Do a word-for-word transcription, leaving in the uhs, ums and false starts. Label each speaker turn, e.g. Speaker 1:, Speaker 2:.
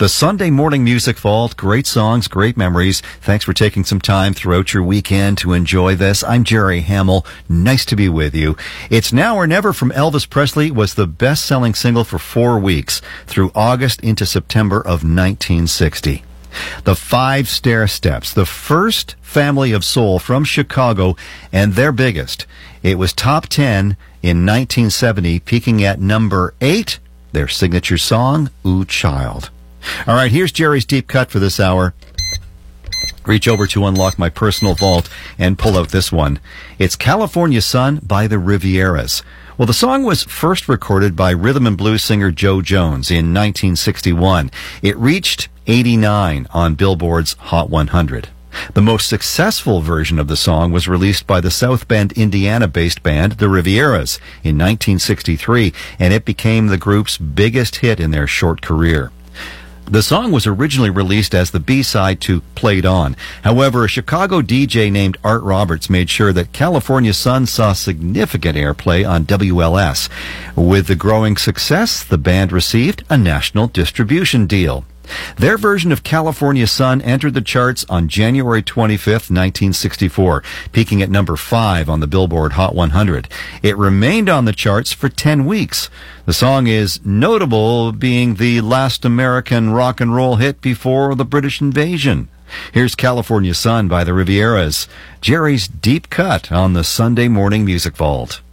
Speaker 1: The Sunday Morning Music Vault. Great songs, great memories. Thanks for taking some time throughout your weekend to enjoy this. I'm Jerry Hamill. Nice to be with you. It's Now or Never from Elvis Presley was the best-selling single for four weeks through August into September of nineteen sixty. The Five Stair Steps, the first family of soul from Chicago and their biggest. It was top ten in nineteen seventy, peaking at number eight, their signature song, Ooh Child. All right, here's Jerry's Deep Cut for this hour. Reach over to unlock my personal vault and pull out this one. It's California Sun by the Rivieras. Well, the song was first recorded by rhythm and blues singer Joe Jones in nineteen sixty-one. It reached eighty-nine on Billboard's Hot one hundred. The most successful version of the song was released by the South Bend, Indiana-based band, the Rivieras, in nineteen sixty-three, and it became the group's biggest hit in their short career. The song was originally released as the B-side to Played On. However, a Chicago D J named Art Roberts made sure that California Sun saw significant airplay on W L S. With the growing success, the band received a national distribution deal. Their version of California Sun entered the charts on January twenty-fifth, nineteen sixty-four, peaking at number five on the Billboard Hot one hundred. It remained on the charts for ten weeks. The song is notable being the last American rock and roll hit before the British invasion. Here's California Sun by the Rivieras, Jerry's Deep Cut on the Sunday Morning Music Vault.